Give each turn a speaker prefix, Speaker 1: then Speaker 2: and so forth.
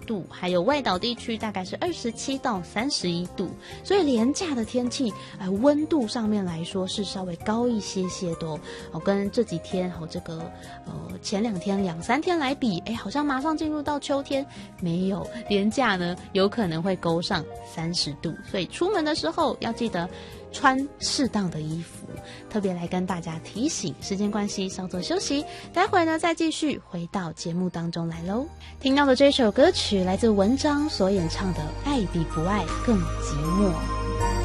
Speaker 1: 度，还有外岛地区大概是27到31度，所以连假的天气，温度上面来说是稍微高一些些的哦。跟这几天这个前2天2、3天来比，好像马上进入到秋天，没有，连假呢有可能会勾上30度，所以出门的时候要记得穿适当的衣服。特别来跟大家提醒，时间关系稍作休息，待会呢再继续回到节目当中来咯。听到的这首歌曲来自文章所演唱的《爱比不爱更寂寞》。